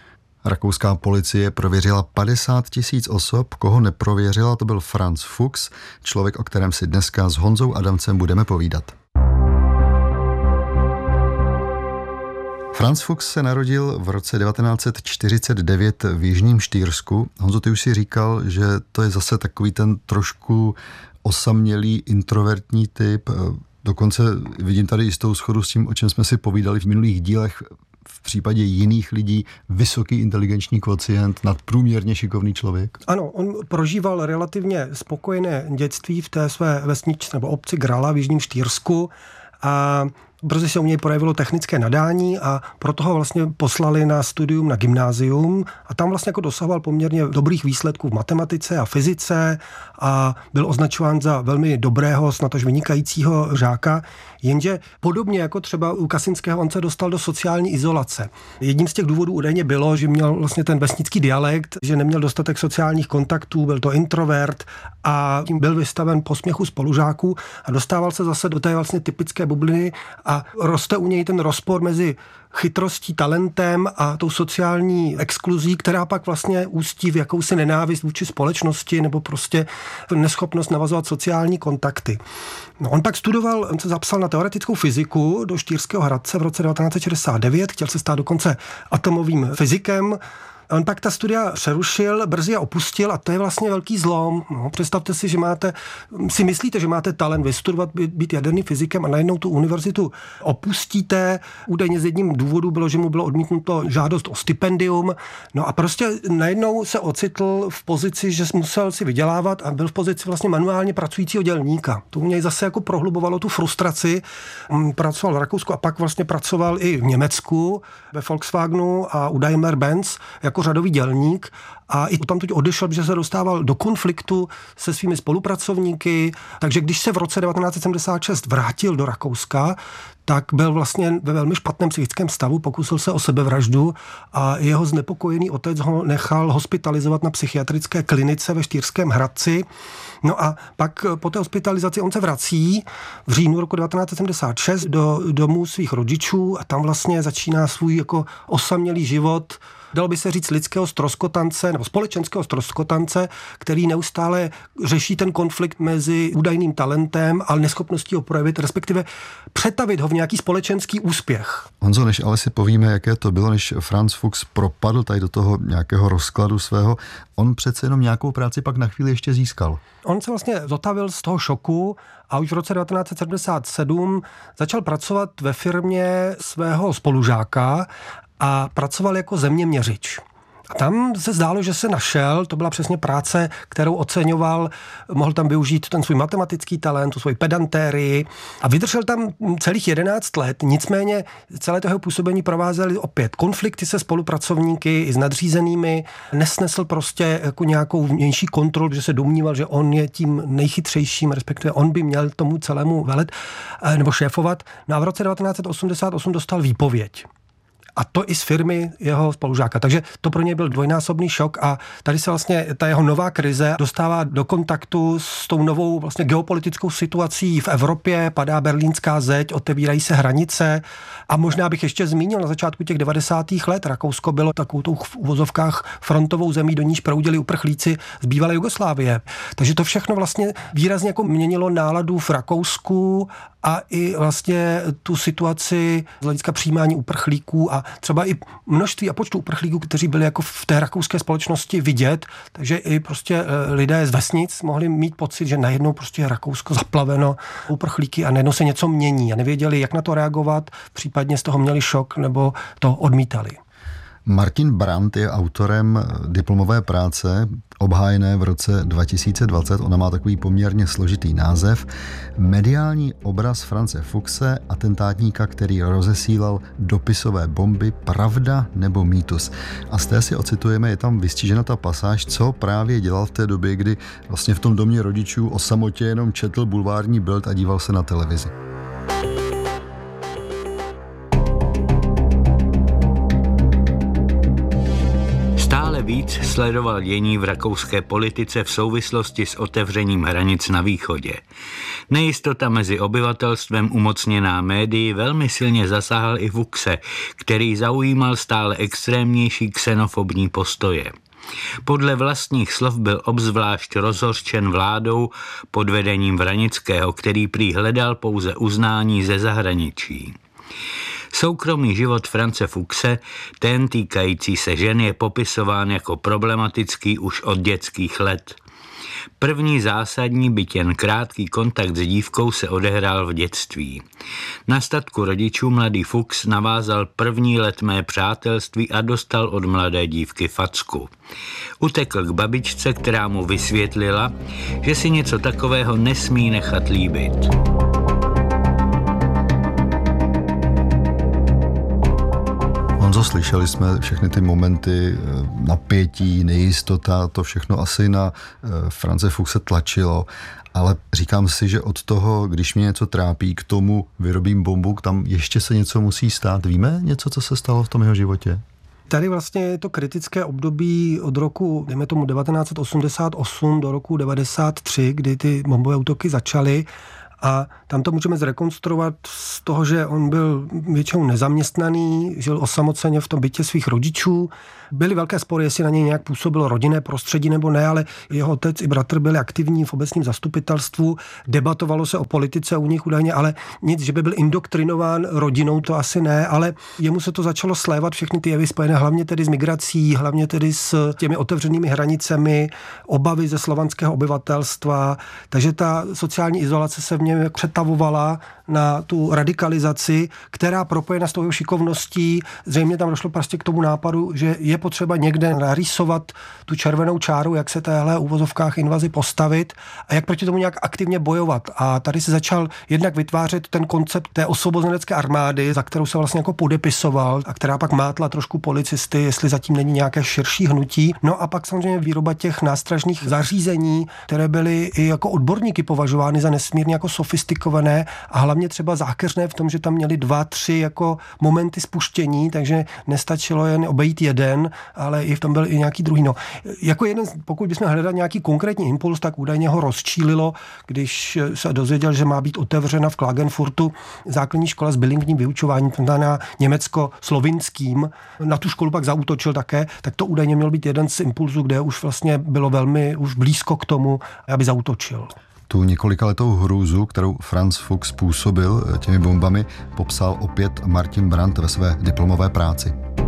Rakouská policie prověřila padesát tisíc osob, koho neprověřila, to byl Franz Fuchs, člověk, o kterém si dneska s Honzou Adamcem budeme povídat. Franz Fuchs se narodil v roce devatenáct set čtyřicet devět v Jižním Štýrsku. Honzo, ty už si říkal, že to je zase takový ten trošku osamělý, introvertní typ. Dokonce vidím tady jistou shodu s tím, o čem jsme si povídali v minulých dílech. V případě jiných lidí vysoký inteligenční kvocient, nadprůměrně šikovný člověk? Ano, on prožíval relativně spokojené dětství v té své vesničce nebo obci Grala v Jižním Štýrsku a brzy se u něj projevilo technické nadání a proto ho vlastně poslali na studium na gymnázium a tam vlastně jako dosahoval poměrně dobrých výsledků v matematice a fyzice a byl označován za velmi dobrého, snad až vynikajícího žáka, jenže podobně jako třeba u Kasinského on se dostal do sociální izolace. Jedním z těch důvodů údajně bylo, že měl vlastně ten vesnický dialekt, že neměl dostatek sociálních kontaktů, byl to introvert a tím byl vystaven posměchu spolužáků a dostával se zase do té vlastně typické bubliny a roste u něj ten rozpor mezi chytrostí, talentem a tou sociální exkluzí, která pak vlastně ústí v jakousi nenávist vůči společnosti nebo prostě neschopnost navazovat sociální kontakty. No, on pak studoval, on se zapsal na teoretickou fyziku do Štýrského Hradce v roce devatenáct set šedesát devět, chtěl se stát dokonce atomovým fyzikem. On pak ta studia přerušil, brzy je opustil a to je vlastně velký zlom. No, představte si, že máte, si myslíte, že máte talent vystudovat, být jaderným fyzikem a najednou tu univerzitu opustíte. Údajně z jedním důvodu bylo, že mu bylo odmítnuto žádost o stipendium. No a prostě najednou se ocitl v pozici, že musel si vydělávat a byl v pozici vlastně manuálně pracujícího dělníka. To u něj zase jako prohlubovalo tu frustraci. Pracoval v Rakousku a pak vlastně pracoval i v Německu, ve Volkswagenu a u Daimler-Benz jako řadový dělník a i tam teď odešel, že se dostával do konfliktu se svými spolupracovníky, takže když se v roce devatenáct set sedmdesát šest vrátil do Rakouska, tak byl vlastně ve velmi špatném psychickém stavu, pokusil se o sebevraždu a jeho znepokojený otec ho nechal hospitalizovat na psychiatrické klinice ve Štýrském Hradci. No a pak po té hospitalizaci on se vrací v říjnu roku devatenáct set sedmdesát šest do domů svých rodičů a tam vlastně začíná svůj jako osamělý život, dalo by se říct lidského stroskotance nebo společenského stroskotance, který neustále řeší ten konflikt mezi údajným talentem a neschopností ho projevit, respektive přetavit ho v nějaký společenský úspěch. Honzo, než ale si povíme, jaké to bylo, než Franz Fuchs propadl tady do toho nějakého rozkladu svého, on přece jenom nějakou práci pak na chvíli ještě získal. On se vlastně zotavil z toho šoku a už v roce devatenáct set sedmdesát sedm začal pracovat ve firmě svého spolužáka a pracoval jako zeměměřič. A tam se zdálo, že se našel, to byla přesně práce, kterou oceňoval, mohl tam využít ten svůj matematický talent, tu svoji pedantérii a vydržel tam celých jedenáct let, nicméně celé toho působení provázely opět konflikty se spolupracovníky i s nadřízenými, nesnesl prostě jako nějakou vnější kontrolu, že se domníval, že on je tím nejchytřejším, respektive on by měl tomu celému velet nebo šéfovat. No a v roce devatenáct set osmdesát osm dostal výpověď. A to i z firmy jeho spolužáka. Takže to pro něj byl dvojnásobný šok a tady se vlastně ta jeho nová krize dostává do kontaktu s tou novou vlastně geopolitickou situací v Evropě, padá berlínská zeď, otevírají se hranice a možná bych ještě zmínil na začátku těch devadesátých let Rakousko bylo takovou tou v uvozovkách frontovou zemí, do níž proudili uprchlíci z bývalé Jugoslávie. Takže to všechno vlastně výrazně jako měnilo náladu v Rakousku a i vlastně tu situaci z hlediska přijímání uprchlíků a třeba i množství a počtu uprchlíků, kteří byli jako v té rakouské společnosti vidět, takže i prostě lidé z vesnic mohli mít pocit, že najednou prostě je Rakousko zaplaveno uprchlíky a najednou se něco mění a nevěděli, jak na to reagovat, případně z toho měli šok nebo to odmítali. Martin Brandt je autorem diplomové práce obhájené v roce dva tisíce dvacet. Ona má takový poměrně složitý název. Mediální obraz Franze Fuchse, atentátníka, který rozesílal dopisové bomby, pravda nebo mýtus. A z té si ocitujeme, je tam vystižena ta pasáž, co právě dělal v té době, kdy vlastně v tom domě rodičů o samotě jenom četl bulvární Bild a díval se na televizi. víc sledoval dění v rakouské politice v souvislosti s otevřením hranic na východě. Nejistota mezi obyvatelstvem umocněná médií velmi silně zasáhl i Fuchse, který zaujímal stále extrémnější xenofobní postoje. Podle vlastních slov byl obzvlášť rozhořčen vládou pod vedením Vranického, který prý hledal pouze uznání ze zahraničí. Soukromý život France Fuchse, ten týkající se žen, je popisován jako problematický už od dětských let. První zásadní, byť jen krátký kontakt s dívkou se odehrál v dětství. Na statku rodičů mladý Fuchs navázal první letmé přátelství a dostal od mladé dívky facku. Utekl k babičce, která mu vysvětlila, že si něco takového nesmí nechat líbit. Honzo, slyšeli jsme všechny ty momenty napětí, nejistota, to všechno asi na France Fuchse tlačilo, ale říkám si, že od toho, když mě něco trápí, k tomu vyrobím bombu, tam ještě se něco musí stát. Víme něco, co se stalo v tom jeho životě? Tady vlastně je to kritické období od roku, dejme tomu devatenáct set osmdesát osm do roku devadesát tři, kdy ty bombové útoky začaly. A tam to můžeme zrekonstruovat z toho, že on byl většinou nezaměstnaný, žil osamoceně v tom bytě svých rodičů. Byly velké spory, jestli na něj nějak působilo rodinné prostředí nebo ne, ale jeho otec i bratr byli aktivní v obecním zastupitelstvu, debatovalo se o politice u nich údajně, ale nic, že by byl indoktrinován rodinou, to asi ne, ale jemu se to začalo slévat všechny ty jevy spojené hlavně tedy s migrací, hlavně tedy s těmi otevřenými hranicemi, obavy ze slovanského obyvatelstva, takže ta sociální izolace se v něm přetavovala na tu radikalizaci, která propojena s tou šikovností, zřejmě tam došlo prostě k tomu nápadu, že je potřeba někde narýsovat tu červenou čáru, jak se téhle uvozovkách invazi postavit a jak proti tomu nějak aktivně bojovat. A tady se začal jednak vytvářet ten koncept té osvobozenecké armády, za kterou se vlastně jako podepisoval a která pak mátla trošku policisty, jestli zatím není nějaké širší hnutí. No a pak samozřejmě výroba těch nástražných zařízení, které byly i jako odborníky považovány za nesmírně jako sofistikované a hlavně třeba zákeřné v tom, že tam měli dva, tři jako momenty spuštění, takže nestačilo jen obejít jeden, ale i v tom byl i nějaký druhý. No, jako jeden, pokud bychom hledali nějaký konkrétní impuls, tak údajně ho rozčílilo, když se dozvěděl, že má být otevřena v Klagenfurtu základní škola s bilingvním vyučováním, na německo-slovinským. Na tu školu pak zaútočil také, tak to údajně měl být jeden z impulzů, kde už vlastně bylo velmi už blízko k tomu, aby zaútočil. Tu několikaletou hrůzu, kterou Franz Fuchs způsobil těmi bombami, popsal opět Martin Brandt ve své diplomové práci.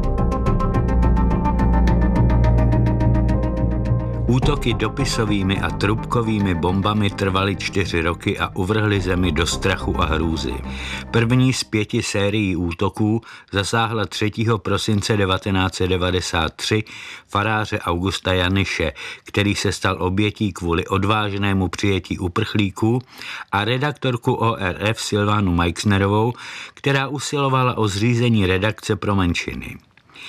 Útoky dopisovými a trubkovými bombami trvaly čtyři roky a uvrhly zemi do strachu a hrůzy. První z pěti sérií útoků zasáhla třetího prosince devatenáct set devadesát tři faráře Augusta Janiše, který se stal obětí kvůli odvážnému přijetí uprchlíků, a redaktorku O R F Silvánu Meixnerovou, která usilovala o zřízení redakce pro menšiny.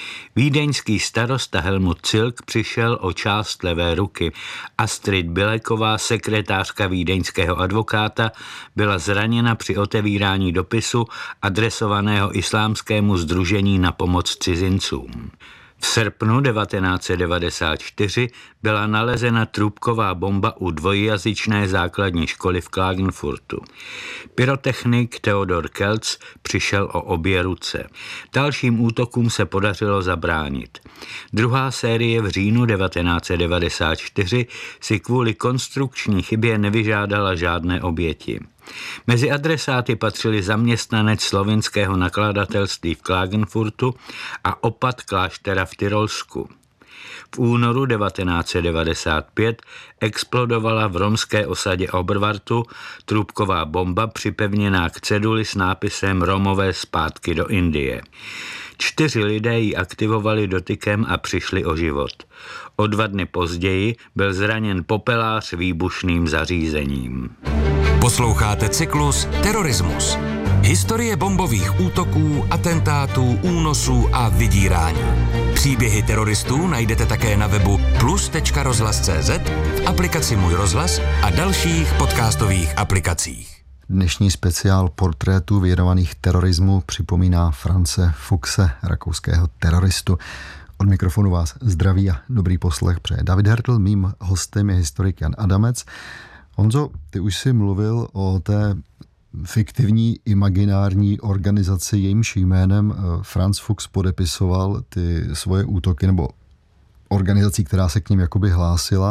Vídeňský starosta Helmut Zilk přišel o část levé ruky. Astrid Bileková, sekretářka vídeňského advokáta, byla zraněna při otevírání dopisu adresovaného islámskému sdružení na pomoc cizincům. V srpnu devatenáct set devadesát čtyři byla nalezena trubková bomba u dvojjazyčné základní školy v Klagenfurtu. Pyrotechnik Theodor Kelz přišel o obě ruce. Dalším útokům se podařilo zabránit. Druhá série v říjnu devatenáct set devadesát čtyři si kvůli konstrukční chybě nevyžádala žádné oběti. Mezi adresáty patřili zaměstnanec slovinského nakladatelství v Klagenfurtu a opat kláštera v Tyrolsku. V únoru devatenáct set devadesát pět explodovala v romské osadě Oberwartu trubková bomba připevněná k ceduli s nápisem Romové zpátky do Indie. Čtyři lidé ji aktivovali dotykem a přišli o život. O dva dny později byl zraněn popelář výbušným zařízením. Posloucháte cyklus Terorismus. Historie bombových útoků, atentátů, únosů a vydírání. Příběhy teroristů najdete také na webu plus tečka rozhlas tečka cé zet, v aplikaci Můj rozhlas a dalších podcastových aplikacích. Dnešní speciál portrétů věnovaných terorismu připomíná France Fuchse, rakouského teroristu. Od mikrofonu vás zdraví a dobrý poslech přeje David Hertl, mým hostem je historik Jan Adamec. Honzo, ty už jsi mluvil o té fiktivní imaginární organizaci, jejímž jménem Franz Fuchs podepisoval ty svoje útoky, nebo organizací, která se k ním jakoby hlásila.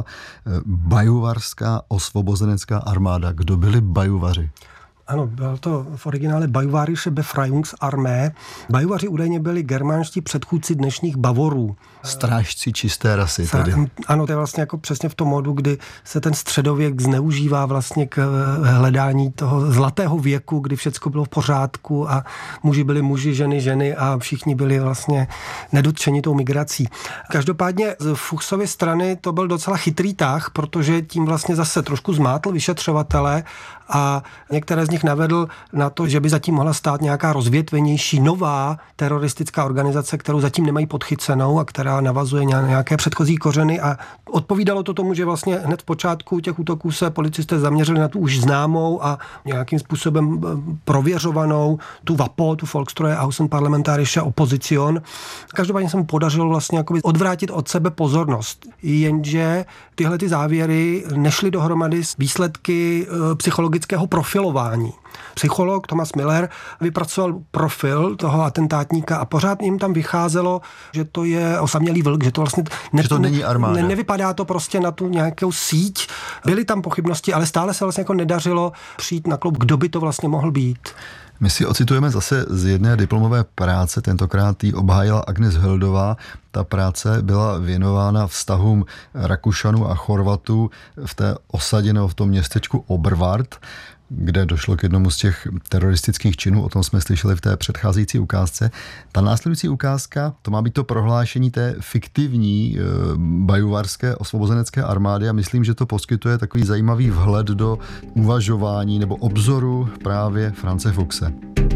Bajuvarská osvobozenecká armáda. Kdo byli Bajuvaři? Ano, byl to v originále Bajuwarische Befreiungsarmee. Bajuvaři údajně byli germánští předchůdci dnešních Bavorů. Strážci čisté rasy tedy. Ano, to je vlastně jako přesně v tom modu, kdy se ten středověk zneužívá vlastně k hledání toho zlatého věku, kdy všecko bylo v pořádku a muži byli muži, ženy ženy a všichni byli vlastně nedotčeni tou migrací. Každopádně z Fuchsovy strany to byl docela chytrý tah, protože tím vlastně zase trošku zmátl vyšetřovatele a některé z nich navedl na to, že by zatím mohla stát nějaká rozvětvenější nová teroristická organizace, kterou zatím nemají podchycenou a která navazuje nějaké předchozí kořeny, a odpovídalo to tomu, že vlastně hned v počátku těch útoků se policisté zaměřili na tu už známou a nějakým způsobem prověřovanou tu V A P O, tu Volkstreue Außenparlamentarische Opposition. Každopádně se mu podařilo vlastně jakoby odvrátit od sebe pozornost. Jenže tyhle ty závěry nešly dohromady s výsledky psychologického profilování. Psycholog Thomas Miller vypracoval profil toho atentátníka a pořád jim tam vycházelo, že to je osamělý vlk, že to vlastně ne, že to není armáda. Ne, nevypadá to prostě na tu nějakou síť. Byly tam pochybnosti, ale stále se vlastně jako nedařilo přijít na klub, kdo by to vlastně mohl být. My si ocitujeme zase z jedné diplomové práce, tentokrát ji obhájila Agnes Hildová. Ta práce byla věnována vztahům Rakušanů a Chorvatů v té osadě nebo v tom městečku Oberwart, kde došlo k jednomu z těch teroristických činů, o tom jsme slyšeli v té předcházející ukázce. Ta následující ukázka, to má být to prohlášení té fiktivní e, bajuvarské osvobozenecké armády a myslím, že to poskytuje takový zajímavý vhled do uvažování nebo obzoru právě Franze Fuchse.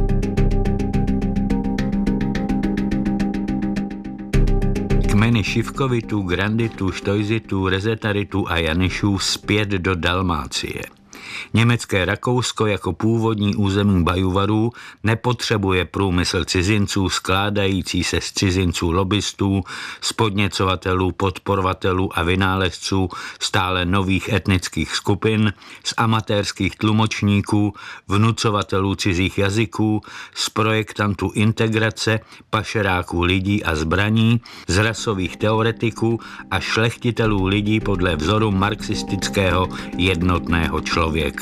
Kmeny Šivkovitů, Granditů, Štojzitů, Rezetaritů a Janišů zpět do Dalmácie. Německé Rakousko jako původní území Bajuvarů nepotřebuje průmysl cizinců skládající se z cizinců lobbystů, spodněcovatelů, podporovatelů a vynálezců stále nových etnických skupin, z amatérských tlumočníků, vnucovatelů cizích jazyků, z projektantů integrace, pašeráků lidí a zbraní, z rasových teoretiků a šlechtitelů lidí podle vzoru marxistického jednotného člověka.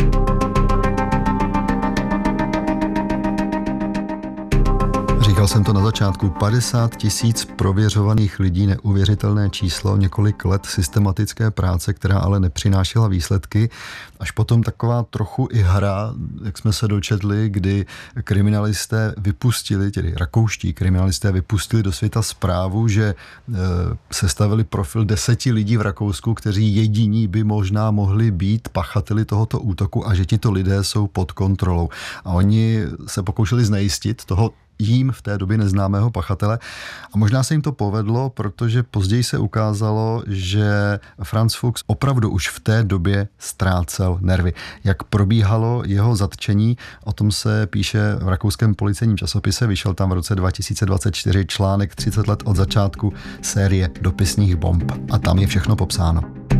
Říkal jsem to na začátku, padesát tisíc prověřovaných lidí, neuvěřitelné číslo, několik let systematické práce, která ale nepřinášela výsledky. Až potom taková trochu i hra, jak jsme se dočetli, kdy kriminalisté vypustili, tedy rakouští kriminalisté vypustili do světa zprávu, že e, sestavili profil deseti lidí v Rakousku, kteří jediní by možná mohli být pachateli tohoto útoku a že tito lidé jsou pod kontrolou. A oni se pokoušeli znejistit toho jím v té době neznámého pachatele. A možná se jim to povedlo, protože později se ukázalo, že Franz Fuchs opravdu už v té době ztrácel nervy. Jak probíhalo jeho zatčení, o tom se píše v rakouském policejním časopise, vyšel tam v roce dva tisíce dvacet čtyři článek třicet let od začátku série dopisních bomb. A tam je všechno popsáno.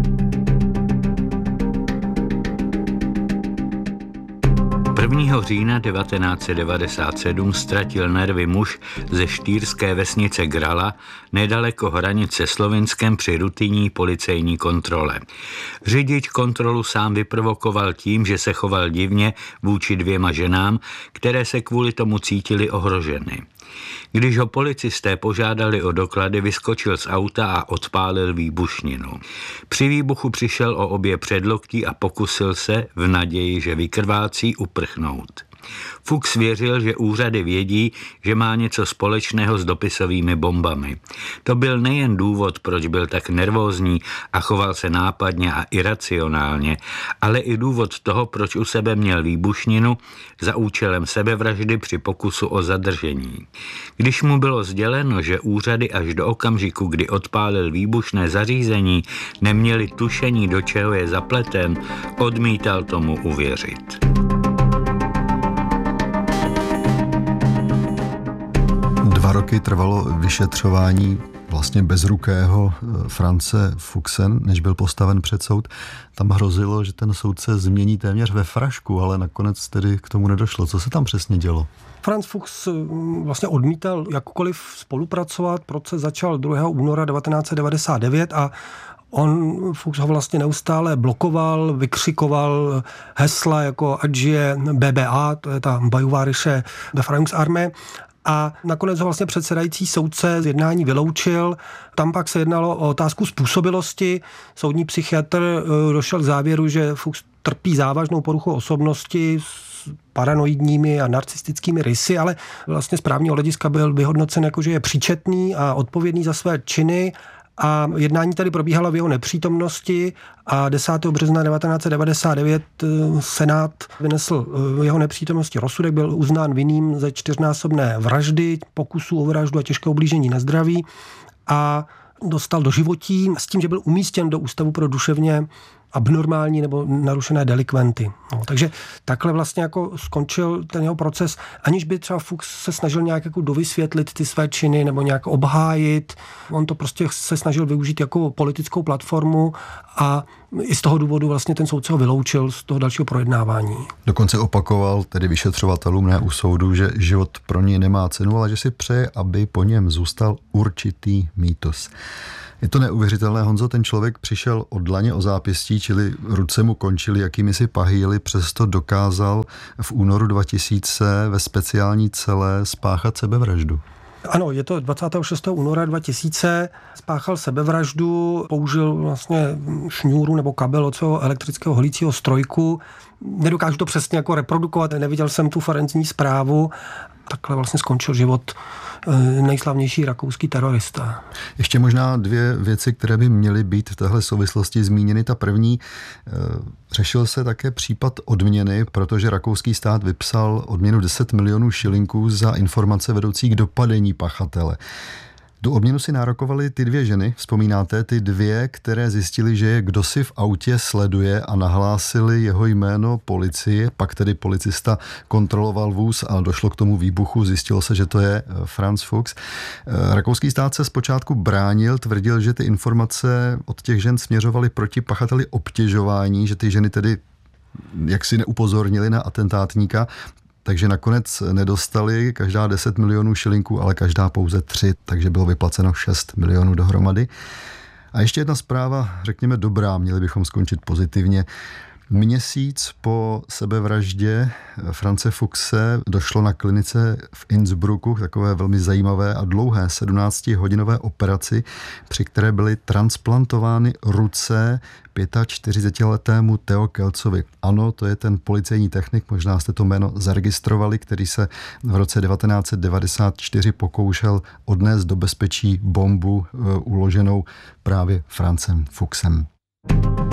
prvního října devatenáct set devadesát sedm ztratil nervy muž ze štýrské vesnice Grala nedaleko hranice Slovinskem při rutinní policejní kontrole. Řidič kontrolu sám vyprovokoval tím, že se choval divně vůči dvěma ženám, které se kvůli tomu cítily ohroženy. Když ho policisté požádali o doklady, vyskočil z auta a odpálil výbušninu. Při výbuchu přišel o obě předloktí a pokusil se, v naději, že vykrvácí, uprchnout. Fuchs věřil, že úřady vědí, že má něco společného s dopisovými bombami. To byl nejen důvod, proč byl tak nervózní a choval se nápadně a iracionálně, ale i důvod toho, proč u sebe měl výbušninu za účelem sebevraždy při pokusu o zadržení. Když mu bylo sděleno, že úřady až do okamžiku, kdy odpálil výbušné zařízení, neměli tušení, do čeho je zapleten, odmítal tomu uvěřit. Dva roky trvalo vyšetřování vlastně bezrukého France Fuchse, než byl postaven před soud. Tam hrozilo, že ten soudce změní téměř ve frašku, ale nakonec tedy k tomu nedošlo. Co se tam přesně dělo? Franz Fuchs vlastně odmítal jakkoliv spolupracovat. Proces začal druhého února devatenáct set devadesát devět a on, Fuchs ho vlastně neustále blokoval, vykřikoval hesla jako ať žije B B A, to je ta Bajuvárysche Befreiungsarmee, a nakonec ho vlastně předsedající soudce z jednání vyloučil. Tam pak se jednalo o otázku způsobilosti. Soudní psychiatr došel k závěru, že Fuchs trpí závažnou poruchou osobnosti s paranoidními a narcistickými rysy, ale vlastně z právního hlediska byl vyhodnocen jako, že je příčetný a odpovědný za své činy. A jednání tady probíhalo v jeho nepřítomnosti a desátého března devatenáct set devadesát devět Senát vynesl jeho nepřítomnosti rozsudek, byl uznán vinným ze čtyřnásobné vraždy, pokusů o vraždu a těžkého ublížení na zdraví a dostal doživotí s tím, že byl umístěn do Ústavu pro duševně abnormální nebo narušené delikventy. No, takže takhle vlastně jako skončil ten jeho proces, aniž by třeba Fuchs se snažil nějak jako dovysvětlit ty své činy nebo nějak obhájit. On to prostě se snažil využít jako politickou platformu a i z toho důvodu vlastně ten soudce ho vyloučil z toho dalšího projednávání. Dokonce opakoval tedy vyšetřovatelům, ne u soudu, že život pro něj nemá cenu, ale že si přeje, aby po něm zůstal určitý mýtus. Je to neuvěřitelné, Honzo, ten člověk přišel od dlaně o zápěstí, čili ruce mu končily jakými si pahýly, přesto dokázal v únoru dva tisíce ve speciální cele spáchat sebevraždu. Ano, je to dvacátého šestého února dva tisíce, spáchal sebevraždu, použil vlastně šňůru nebo kabel od svého elektrického holícího strojku. Nedokážu to přesně jako reprodukovat, neviděl jsem tu forenzní zprávu. Takhle vlastně skončil život nejslavnější rakouský terorista. Ještě možná dvě věci, které by měly být v téhle souvislosti zmíněny. Ta první, řešil se také případ odměny, protože rakouský stát vypsal odměnu deset milionů šilinků za informace vedoucí k dopadení pachatele. Do odměnu si nárokovaly ty dvě ženy, vzpomínáte, ty dvě, které zjistili, že je kdosi v autě sleduje a nahlásili jeho jméno policii, pak tedy policista kontroloval vůz a došlo k tomu výbuchu, zjistilo se, že to je Franz Fuchs. Rakouský stát se zpočátku bránil, tvrdil, že ty informace od těch žen směřovaly proti pachateli obtěžování, že ty ženy tedy jaksi neupozornili na atentátníka. Takže nakonec nedostali každá deset milionů šilinků, ale každá pouze tři, takže bylo vyplaceno šest milionů dohromady. A ještě jedna zpráva, řekněme dobrá, měli bychom skončit pozitivně. Měsíc po sebevraždě France Fuchse došlo na klinice v Innsbrucku k takové velmi zajímavé a dlouhé sedmnáctihodinové operaci, při které byly transplantovány ruce čtyřicetiletému Theo Kelcovi. Ano, to je ten policejní technik, možná jste to jméno zaregistrovali, který se v roce devatenáct set devadesát čtyři pokoušel odnést do bezpečí bombu uloženou právě Francem Fuchsem.